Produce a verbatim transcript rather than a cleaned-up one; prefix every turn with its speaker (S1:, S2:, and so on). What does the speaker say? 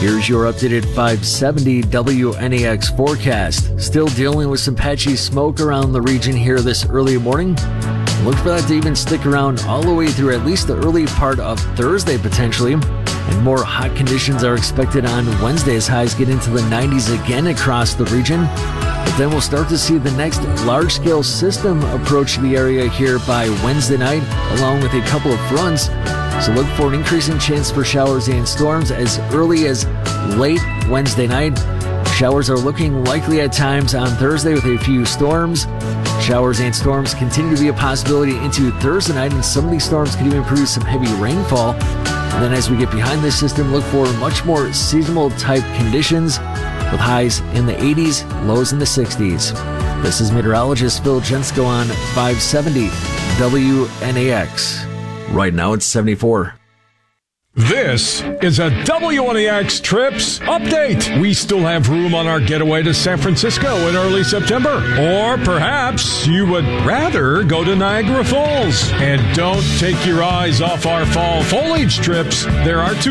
S1: Here's your updated five seventy W N A X forecast. Still dealing with some patchy smoke around the region here this early morning. Look for that to even stick around all the way through at least the early part of Thursday potentially. And more hot conditions are expected on Wednesday as highs get into the nineties again across the region. But then we'll start to see the next large-scale system approach the area here by Wednesday night, along with a couple of fronts. So look for an increasing chance for showers and storms as early as late Wednesday night. Showers are looking likely at times on Thursday with a few storms. Showers and storms continue to be a possibility into Thursday night, and some of these storms could even produce some heavy rainfall. And then as we get behind this system, look for much more seasonal type conditions with highs in the eighties, lows in the sixties. This is meteorologist Phil Jensko on five seventy W N A X. Right now it's seventy-four.
S2: This is a W N A X Trips update. We still have room on our getaway to San Francisco in early September. Or perhaps you would rather go to Niagara Falls. And don't take your eyes off our fall foliage trips. There are two